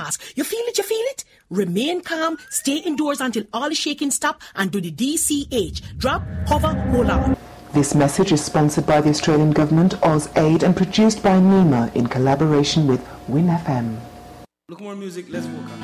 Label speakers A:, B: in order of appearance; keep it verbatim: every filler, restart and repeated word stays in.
A: task. You feel it, you feel it? Remain calm, stay indoors until all the shaking stop, and do the D C H. Drop, cover, hold on.
B: This message is sponsored by the Australian Government, AusAid, and produced by NEMA in collaboration with Win F M.
C: Look more music, let's work on it.